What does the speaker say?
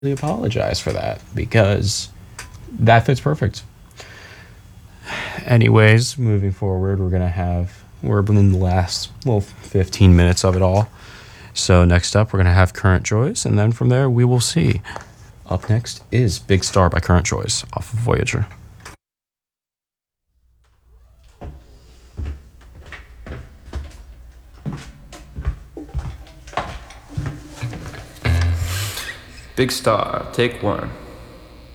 apologize for that because that fits perfect. Anyways, moving forward, we're in the last 15 minutes of it all. So next up, we're gonna have Current Joys, and then from there we will see. Up next is Big Star by Current Joys off of Voyager. Big Star, take one.